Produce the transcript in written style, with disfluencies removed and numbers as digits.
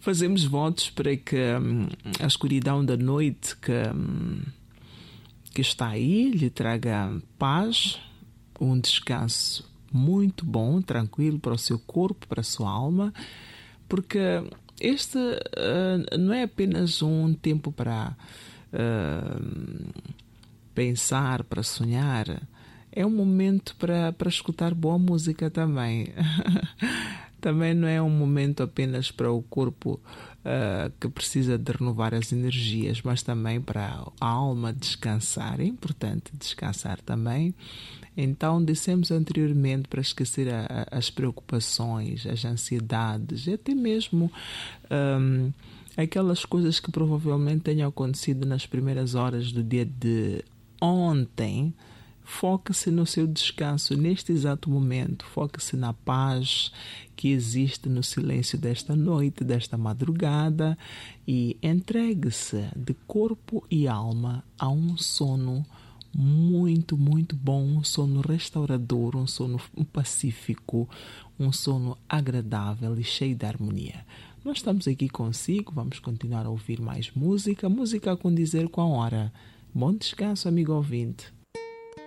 Fazemos votos para que a escuridão da noite que está aí lhe traga paz, um descanso muito bom, tranquilo para o seu corpo, para a sua alma, porque este não é apenas um tempo para pensar, para sonhar, é um momento para escutar boa música também. Também não é um momento apenas para o corpo que precisa de renovar as energias, mas também para a alma descansar. É importante descansar também. Então, dissemos anteriormente para esquecer as preocupações, as ansiedades, e até mesmo aquelas coisas que provavelmente tenham acontecido nas primeiras horas do dia de ontem. Foque-se no seu descanso neste exato momento. Foque-se na paz que existe no silêncio desta noite, desta madrugada, e entregue-se de corpo e alma a um sono muito, muito bom, um sono restaurador, um sono pacífico, um sono agradável e cheio de harmonia. Nós estamos aqui consigo, vamos continuar a ouvir mais música, música a condizer com a hora. Bom descanso, amigo ouvinte.